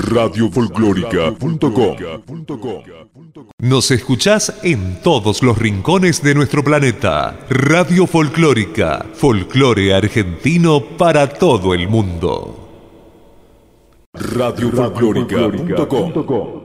radiofolclórica.com. Nos escuchás en todos los rincones de nuestro planeta. Radio Folclórica, folclore argentino para todo el mundo. radiofolclórica.com.